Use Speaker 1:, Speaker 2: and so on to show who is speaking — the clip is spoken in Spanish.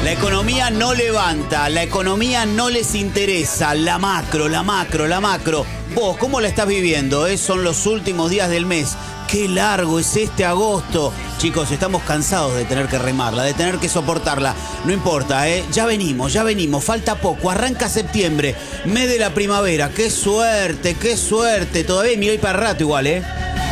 Speaker 1: La economía no levanta, la economía no les interesa. La macro. Vos, ¿cómo la estás viviendo? Son los últimos días del mes. Qué largo es este agosto. Chicos, estamos cansados de tener que remarla, de tener que soportarla. No importa, ya venimos. Falta poco, arranca septiembre, mes de la primavera. Qué suerte. Todavía me voy para rato igual,